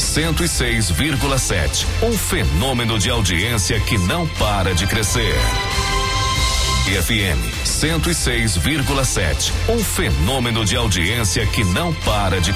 106,7. Um fenômeno de audiência que não para de crescer. FM 106,7. Um fenômeno de audiência que não para de crescer.